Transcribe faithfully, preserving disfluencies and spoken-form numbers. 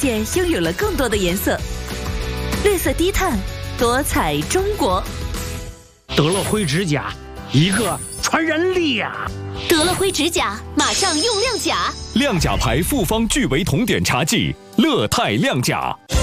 界拥有了更多的颜色。绿色低碳，多彩中国。 德乐辉指甲，一个传染力啊！ 德乐辉指甲，马上用亮甲。 亮甲牌复方聚维酮碘茶剂，乐泰亮甲。